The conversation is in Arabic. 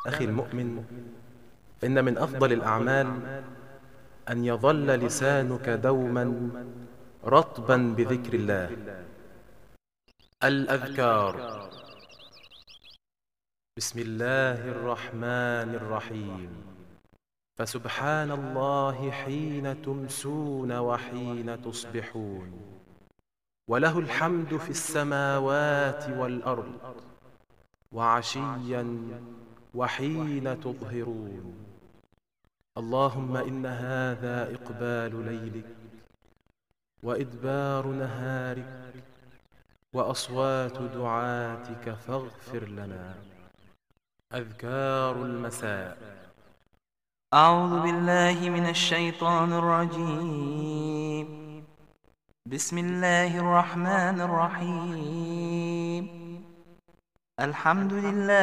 أخي المؤمن، إن من أفضل الأعمال أن يظل لسانك دوما رطبا بذكر الله. الأذكار: بسم الله الرحمن الرحيم، فسبحان الله حين تمسون وحين تصبحون، وله الحمد في السماوات والأرض، وعشيا وحين تظهرون. اللهم إن هذا إقبال ليلك وإدبار نهارك وأصوات دعاتك فاغفر لنا. أذكار المساء: أعوذ بالله من الشيطان الرجيم. بسم الله الرحمن الرحيم. الحمد لله